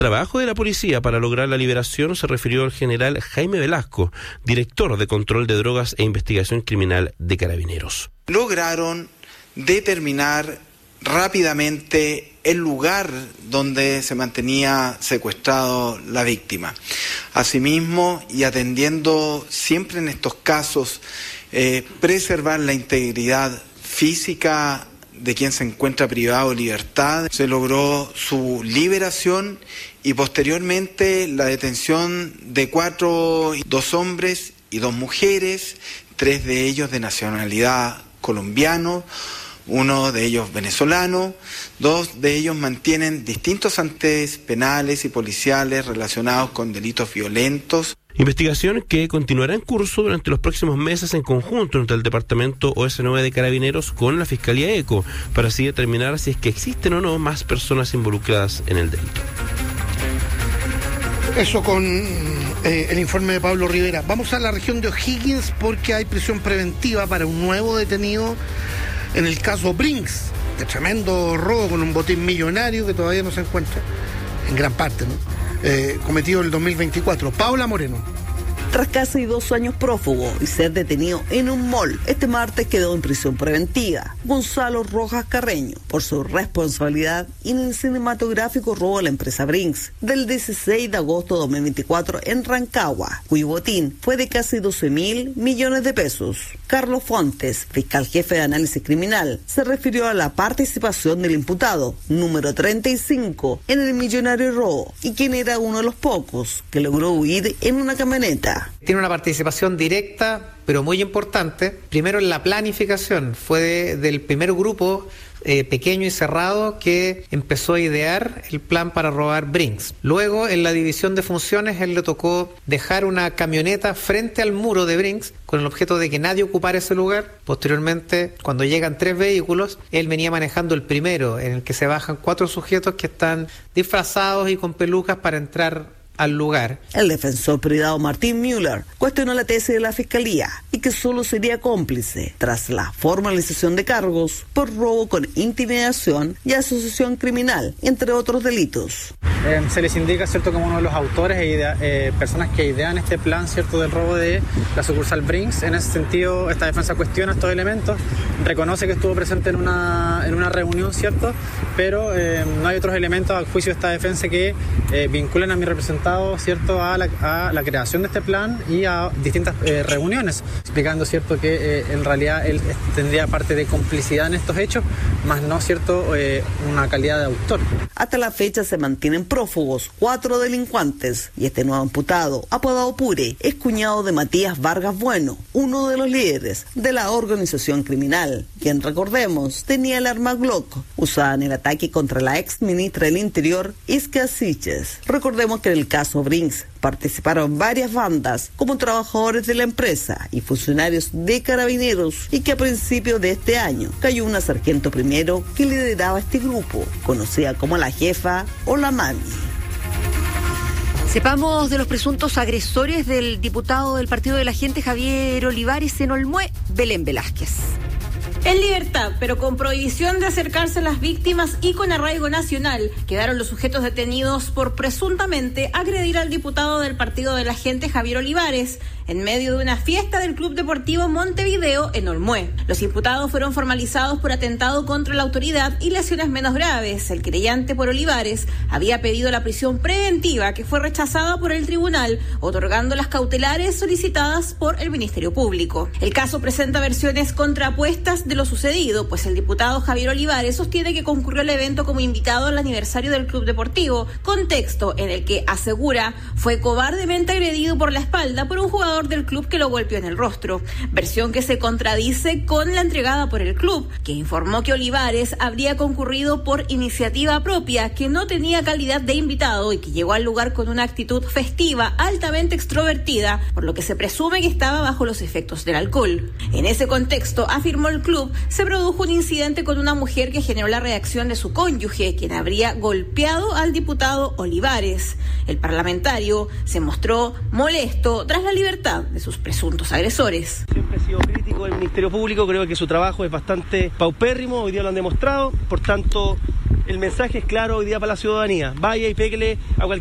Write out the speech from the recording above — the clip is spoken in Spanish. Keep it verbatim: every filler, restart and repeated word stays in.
Trabajo de la policía para lograr la liberación se refirió el general Jaime Velasco, director de Control de Drogas e Investigación Criminal de Carabineros. Lograron determinar rápidamente el lugar donde se mantenía secuestrado la víctima. Asimismo, y atendiendo siempre en estos casos, eh, preservar la integridad física de quien se encuentra privado de libertad, se logró su liberación y posteriormente la detención de cuatro, dos hombres y dos mujeres, tres de ellos de nacionalidad colombiano, uno de ellos venezolano, dos de ellos mantienen distintos antecedentes penales y policiales relacionados con delitos violentos. Investigación que continuará en curso durante los próximos meses en conjunto entre el Departamento O S nueve de Carabineros con la Fiscalía ECO, para así determinar si es que existen o no más personas involucradas en el delito. Eso con eh, el informe de Pablo Rivera. Vamos a la región de O'Higgins porque hay prisión preventiva para un nuevo detenido en el caso Brinks, de tremendo robo con un botín millonario que todavía no se encuentra, en gran parte, ¿no? Eh, cometido en el dos mil veinticuatro. Paula Moreno. Tras casi dos años prófugo y ser detenido en un mall, este martes quedó en prisión preventiva Gonzalo Rojas Carreño por su responsabilidad en el cinematográfico robo a la empresa Brinks del dieciséis de agosto de dos mil veinticuatro en Rancagua, cuyo botín fue de casi doce mil millones de pesos. Carlos Fontes, fiscal jefe de análisis criminal, se refirió a la participación del imputado número treinta y cinco en el millonario robo y quien era uno de los pocos que logró huir en una camioneta. Tiene una participación directa, pero muy importante. Primero en la planificación, fue de, del primer grupo eh, pequeño y cerrado que empezó a idear el plan para robar Brinks. Luego, en la división de funciones, él le tocó dejar una camioneta frente al muro de Brinks con el objeto de que nadie ocupara ese lugar. Posteriormente, cuando llegan tres vehículos, él venía manejando el primero, en el que se bajan cuatro sujetos que están disfrazados y con pelucas para entrar al lugar. El defensor privado Martín Müller cuestionó la tesis de la Fiscalía y que solo sería cómplice tras la formalización de cargos por robo con intimidación y asociación criminal, entre otros delitos. Eh, se les indica, cierto, como uno de los autores e idea, eh, personas que idean este plan, cierto, del robo de la sucursal Brinks. En ese sentido, esta defensa cuestiona estos elementos, reconoce que estuvo presente en una, en una reunión, cierto, pero eh, no hay otros elementos al juicio de esta defensa que eh, vinculen a mi representante, cierto, a la, a la creación de este plan y a distintas eh, reuniones, explicando, cierto, que eh, en realidad él tendría parte de complicidad en estos hechos, más no, cierto, eh, una calidad de autor. Hasta la fecha se mantienen prófugos cuatro delincuentes y este nuevo imputado, apodado Pure, es cuñado de Matías Vargas Bueno, uno de los líderes de la organización criminal, quien, recordemos, tenía el arma Glock usada en el ataque contra la ex ministra del Interior, Isca Siches. Recordemos que en el caso Brinks participaron varias bandas como trabajadores de la empresa y funcionarios de Carabineros y que a principios de este año cayó una sargento primero que lideraba este grupo, conocida como la jefa o la mami. Sepamos de los presuntos agresores del diputado del Partido de la Gente Javier Olivares en Olmué, Belén Velázquez. En libertad, pero con prohibición de acercarse a las víctimas y con arraigo nacional, quedaron los sujetos detenidos por presuntamente agredir al diputado del Partido de la Gente Javier Olivares en medio de una fiesta del Club Deportivo Montevideo en Olmué. Los imputados fueron formalizados por atentado contra la autoridad y lesiones menos graves. El querellante por Olivares había pedido la prisión preventiva, que fue rechazada por el tribunal, otorgando las cautelares solicitadas por el Ministerio Público. El caso presenta versiones contrapuestas de lo sucedido, pues el diputado Javier Olivares sostiene que concurrió al evento como invitado al aniversario del Club Deportivo, contexto en el que asegura fue cobardemente agredido por la espalda por un jugador del club que lo golpeó en el rostro, versión que se contradice con la entregada por el club, que informó que Olivares habría concurrido por iniciativa propia, que no tenía calidad de invitado y que llegó al lugar con una actitud festiva altamente extrovertida, por lo que se presume que estaba bajo los efectos del alcohol. En ese contexto, afirmó el club, se produjo un incidente con una mujer que generó la reacción de su cónyuge, quien habría golpeado al diputado Olivares. El parlamentario se mostró molesto tras la libertad de sus presuntos agresores. Siempre he sido crítico del Ministerio Público, creo que su trabajo es bastante paupérrimo, hoy día lo han demostrado, por tanto el mensaje es claro hoy día para la ciudadanía. Vaya y péguele a cualquier